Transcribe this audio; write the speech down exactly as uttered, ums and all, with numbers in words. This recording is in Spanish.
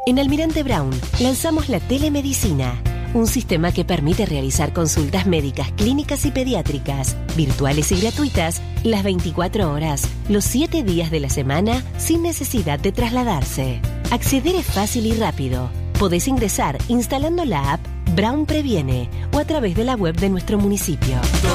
En Almirante Brown lanzamos la telemedicina, un sistema que permite realizar consultas médicas, clínicas y pediátricas, virtuales y gratuitas, las veinticuatro horas, los siete días de la semana, sin necesidad de trasladarse. Acceder es fácil y rápido. Podés ingresar instalando la app Brown Previene o a través de la web de nuestro municipio.